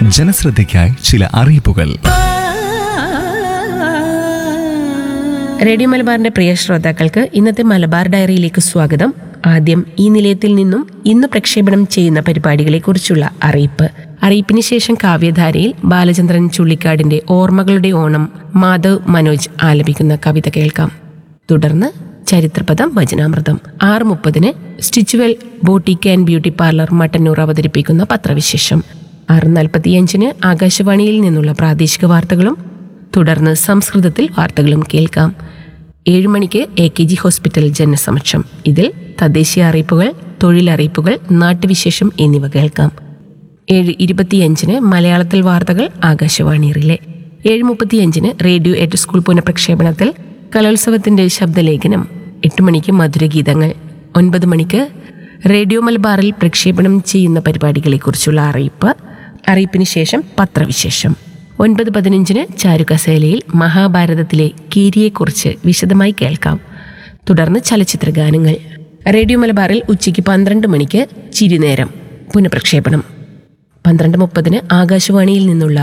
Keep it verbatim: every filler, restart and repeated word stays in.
ജനശ്രദ്ധയ്ക്കായി ചില അറിയിപ്പുകൾ. റേഡിയോ മലബാറിന്റെ പ്രിയ ശ്രോതാക്കൾക്ക് ഇന്നത്തെ മലബാർ ഡയറിയിലേക്ക് സ്വാഗതം. ആദ്യം ഈ നിലയത്തിൽ നിന്നും ഇന്ന് പ്രക്ഷേപണം ചെയ്യുന്ന പരിപാടികളെ കുറിച്ചുള്ള അറിയിപ്പ്. അറിയിപ്പിന് ശേഷം കാവ്യധാരയിൽ ബാലചന്ദ്രൻ ചുള്ളിക്കാടിന്റെ ഓർമ്മകളുടെ ഓണം മാധവ് മനോജ് ആലപിക്കുന്ന കവിത കേൾക്കാം. തുടർന്ന് ചരിത്രപദം വചനാമൃതം. ആറ് മുപ്പതിന് Stitchwell boutique and beauty parlour Mattannur അവതരിപ്പിക്കുന്ന പത്രവിശേഷം. ആറ് നാൽപ്പത്തിയഞ്ചിന് ആകാശവാണിയിൽ നിന്നുള്ള പ്രാദേശിക വാർത്തകളും തുടർന്ന് സംസ്കൃതത്തിൽ വാർത്തകളും കേൾക്കാം. ഏഴുമണിക്ക് എ കെ ജി ഹോസ്പിറ്റൽ ജനസമക്ഷം. ഇതിൽ തദ്ദേശീയ അറിയിപ്പുകൾ, തൊഴിലറിയിപ്പുകൾ, നാട്ടുവിശേഷം എന്നിവ കേൾക്കാം. ഏഴ് ഇരുപത്തിയഞ്ചിന് മലയാളത്തിൽ വാർത്തകൾ ആകാശവാണി റിലേ. ഏഴ് മുപ്പത്തിയഞ്ചിന് റേഡിയോ എട്ട് സ്കൂൾ പുനഃപ്രക്ഷേപണത്തിൽ കലോത്സവത്തിന്റെ ശബ്ദലേഖനം. എട്ട് മണിക്ക് മധുരഗീതങ്ങൾ. ഒൻപത് മണിക്ക് റേഡിയോ മലബാറിൽ പ്രക്ഷേപണം ചെയ്യുന്ന പരിപാടികളെക്കുറിച്ചുള്ള അറിയിപ്പ്. അറിയിപ്പിന് ശേഷം പത്രവിശേഷം. ഒൻപത് പതിനഞ്ചിന് ചാരുകസേലയിൽ മഹാഭാരതത്തിലെ കീരിയെക്കുറിച്ച് വിശദമായി കേൾക്കാം. തുടർന്ന് ചലച്ചിത്ര ഗാനങ്ങൾ. റേഡിയോ മലബാറിൽ ഉച്ചയ്ക്ക് പന്ത്രണ്ട് മണിക്ക് ചിരിനേരം പുനഃപ്രക്ഷേപണം. പന്ത്രണ്ട് മുപ്പതിന് ആകാശവാണിയിൽ നിന്നുള്ള